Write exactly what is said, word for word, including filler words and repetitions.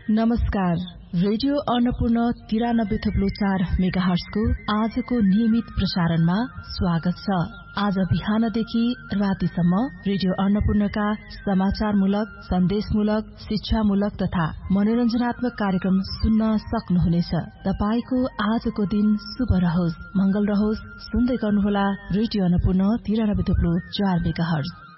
नमस्कार। रेडियो अन्नपूर्ण तिरानब्बे थप्लो चार मेगाहर्जको आजको नियमित प्रसारणमा स्वागत छ। आज बिहानदेखि रातिसम्म रेडियो अन्नपूर्णका समाचारमूलक, सन्देशमूलक, शिक्षामूलक तथा मनोरञ्जनात्मक कार्यक्रम सुन्न सक्नुहुनेछ। तपाईको आजको दिन शुभ रहोस्, मंगल रहोस्। सुन्दै गर्नुहोला रेडियो अन्नपूर्ण तिरानब्बे थप्लो चार मेगाहर्ज।